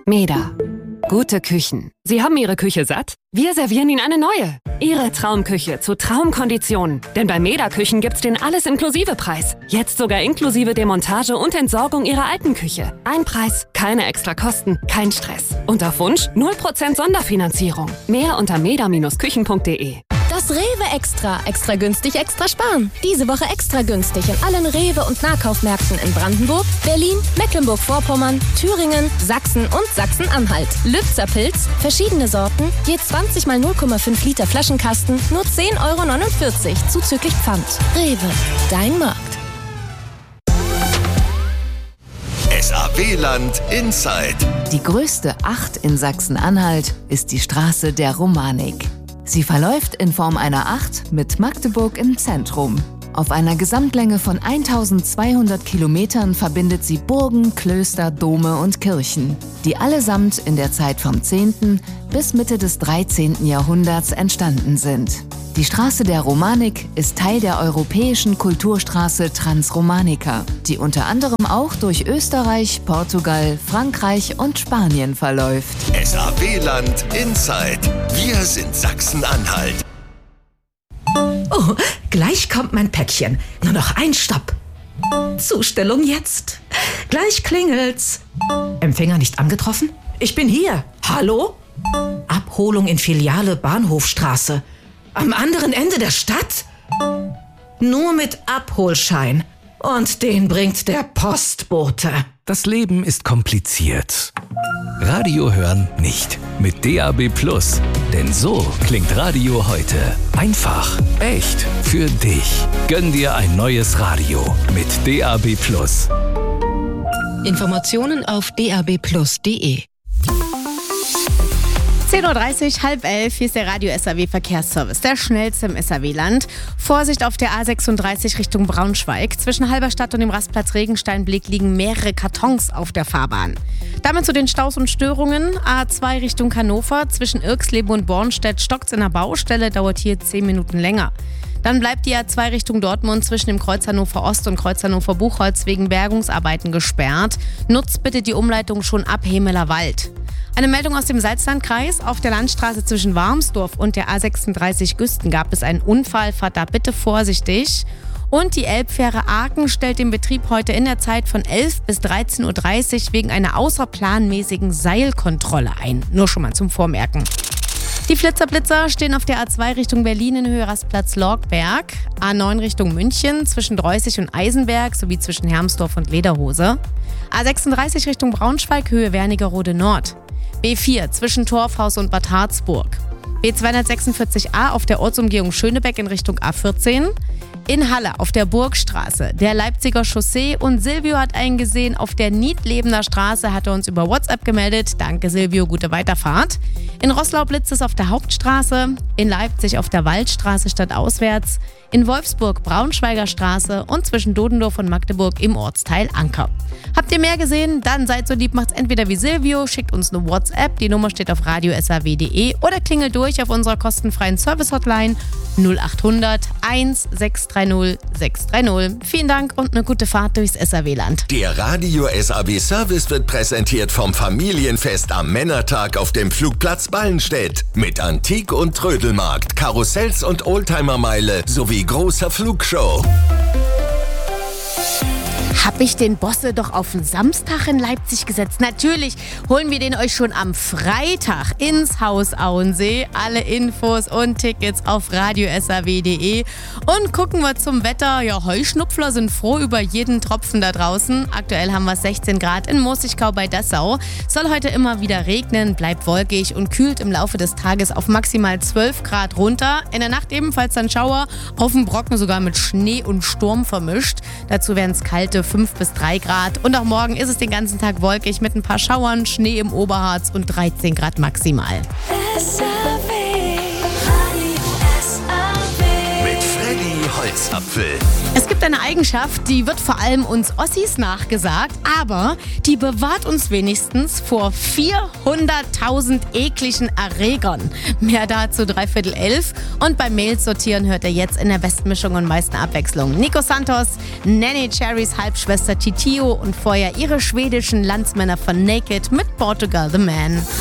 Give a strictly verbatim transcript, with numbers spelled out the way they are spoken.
Meda. Gute Küchen. Sie haben Ihre Küche satt? Wir servieren Ihnen eine neue. Ihre Traumküche zu Traumkonditionen. Denn bei Meda Küchen gibt's den Alles-Inklusive-Preis. Jetzt sogar inklusive Demontage und Entsorgung Ihrer alten Küche. Ein Preis, keine extra Kosten, kein Stress. Und auf Wunsch null Prozent Sonderfinanzierung. Mehr unter meda Bindestrich küchen punkt de. Das Rewe Extra. Extra günstig, extra sparen. Diese Woche extra günstig in allen Rewe- und Nahkaufmärkten in Brandenburg, Berlin, Mecklenburg-Vorpommern, Thüringen, Sachsen und Sachsen-Anhalt. Lützer Pilz, verschiedene Sorten, je zwanzig mal null Komma fünf Liter Flaschenkasten, nur zehn Euro neunundvierzig, zuzüglich Pfand. Rewe, dein Markt. S A W-Land Inside. Die größte Acht in Sachsen-Anhalt ist die Straße der Romanik. Sie verläuft in Form einer Acht mit Magdeburg im Zentrum. Auf einer Gesamtlänge von eintausendzweihundert Kilometern verbindet sie Burgen, Klöster, Dome und Kirchen, die allesamt in der Zeit vom zehnten bis Mitte des dreizehnten Jahrhunderts entstanden sind. Die Straße der Romanik ist Teil der europäischen Kulturstraße Transromanica, die unter anderem auch durch Österreich, Portugal, Frankreich und Spanien verläuft. S A W-Land Inside. Wir sind Sachsen-Anhalt. Oh, gleich kommt mein Päckchen. Nur noch ein Stopp. Zustellung jetzt. Gleich klingelt's. Empfänger nicht angetroffen? Ich bin hier. Hallo? Abholung in Filiale Bahnhofstraße. Am anderen Ende der Stadt? Nur mit Abholschein. Und den bringt der Postbote. Das Leben ist kompliziert. Radio hören nicht. Mit D A B Plus. Denn so klingt Radio heute. Einfach, echt, für dich. Gönn dir ein neues Radio mit D A B Plus. Informationen auf d a b plus punkt de. zehn Uhr dreißig, halb elf, hier ist der Radio S A W Verkehrsservice, der schnellste im S A W-Land. Vorsicht auf der A sechsunddreißig Richtung Braunschweig. Zwischen Halberstadt und dem Rastplatz Regensteinblick liegen mehrere Kartons auf der Fahrbahn. Damit zu den Staus und Störungen. A zwei Richtung Hannover. Zwischen Irxleben und Bornstedt stockt's in der Baustelle, dauert hier zehn Minuten länger. Dann bleibt die A zwei Richtung Dortmund zwischen dem Kreuz Hannover Ost und Kreuz Hannover Buchholz wegen Bergungsarbeiten gesperrt. Nutzt bitte die Umleitung schon ab Hemeler Wald. Eine Meldung aus dem Salzlandkreis. Auf der Landstraße zwischen Warmsdorf und der A sechsunddreißig Güsten gab es einen Unfall. Fahrt da bitte vorsichtig. Und die Elbfähre Aachen stellt den Betrieb heute in der Zeit von elf bis dreizehn Uhr dreißig wegen einer außerplanmäßigen Seilkontrolle ein. Nur schon mal zum Vormerken. Die Flitzerblitzer stehen auf der A zwei Richtung Berlin in Höhe Rastplatz Lorgberg, A neun Richtung München zwischen Dreußig und Eisenberg sowie zwischen Hermsdorf und Lederhose, A sechsunddreißig Richtung Braunschweig Höhe Wernigerode Nord, B vier zwischen Torfhaus und Bad Harzburg, B zweihundertsechsundvierzig a auf der Ortsumgehung Schönebeck in Richtung A vierzehn, in Halle auf der Burgstraße, der Leipziger Chaussee und Silvio hat einen gesehen auf der Niedlebener Straße, hat er uns über WhatsApp gemeldet. Danke Silvio, gute Weiterfahrt. In Roßlau blitzt es auf der Hauptstraße, in Leipzig auf der Waldstraße stadtauswärts, in Wolfsburg Braunschweiger Straße und zwischen Dodendorf und Magdeburg im Ortsteil Anker. Habt ihr mehr gesehen? Dann seid so lieb, macht's entweder wie Silvio, schickt uns eine WhatsApp, die Nummer steht auf radio s a w punkt de oder klingelt durch auf unserer kostenfreien Service-Hotline null achthundert eins sechs drei null sechs drei null. Vielen Dank und eine gute Fahrt durchs S A W-Land. Der Radio S A W Service wird präsentiert vom Familienfest am Männertag auf dem Flugplatz Ballenstedt. Mit Antik- und Trödelmarkt, Karussells und Oldtimermeile sowie großer Flugshow. Hab ich den Bosse doch auf den Samstag in Leipzig gesetzt? Natürlich holen wir den euch schon am Freitag ins Haus Auensee. Alle Infos und Tickets auf radio s a w punkt de. Und gucken wir zum Wetter. Ja, Heuschnupfler sind froh über jeden Tropfen da draußen. Aktuell haben wir sechzehn Grad in Mosigkau bei Dessau. Soll heute immer wieder regnen, bleibt wolkig und kühlt im Laufe des Tages auf maximal zwölf Grad runter. In der Nacht ebenfalls dann Schauer, auf dem Brocken sogar mit Schnee und Sturm vermischt. Dazu werden es kalte fünf bis drei Grad. Und auch morgen ist es den ganzen Tag wolkig mit ein paar Schauern, Schnee im Oberharz und dreizehn Grad maximal. Mit Freddy Adelsapfel. Es gibt eine Eigenschaft, die wird vor allem uns Ossis nachgesagt, aber die bewahrt uns wenigstens vor vierhunderttausend ekligen Erregern. Mehr dazu dreiviertel elf. Und beim Mails sortieren hört ihr jetzt in der besten Mischung und meisten Abwechslung Nico Santos, Nanny Cherrys Halbschwester Titio und vorher ihre schwedischen Landsmänner von Naked mit Portugal the Man.